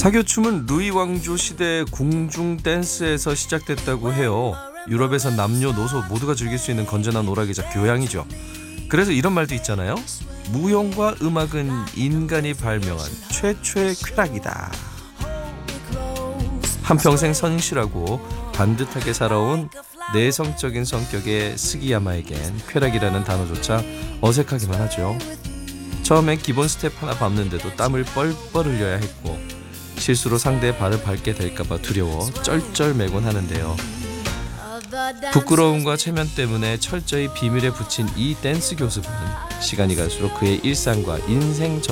사교춤은 루이 왕조 시대 궁중 댄스에서 시작됐다고 해요. 유럽에서 남녀노소 모두가 즐길 수 있는 건전한 오락이자 교양이죠. 그래서 이런 말도 있잖아요. 무용과 음악은 인간이 발명한 최초의 쾌락이다. 한평생 성실하고 반듯하게 살아온 내성적인 성격의 스기야마에겐 쾌락이라는 단어조차 어색하기만 하죠. 처음엔 기본 스텝 하나 밟는데도 땀을 뻘뻘 흘려야 했고 실수로 상대의 발을 밟게 될까봐 두려워 쩔쩔매곤 하는데요. 부끄러움과 체면 때문에 철저히 비밀에 붙인 이 댄스 교습은 시간이 갈수록 그의 일상과 인생